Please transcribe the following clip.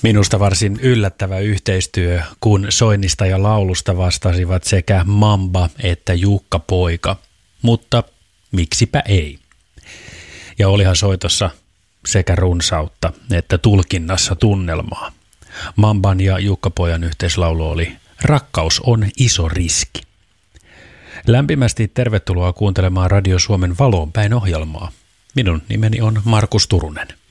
Minusta varsin yllättävä yhteistyö, kun soinnista ja laulusta vastasivat sekä Mamba että Jukka Poika. Mutta miksipä ei? Ja olihan soitossa sekä runsautta että tulkinnassa tunnelmaa. Mamban ja Jukka Pojan yhteislaulu oli Rakkaus on iso riski. Lämpimästi tervetuloa kuuntelemaan Radio Suomen Valoon päin -ohjelmaa. Minun nimeni on Markus Turunen.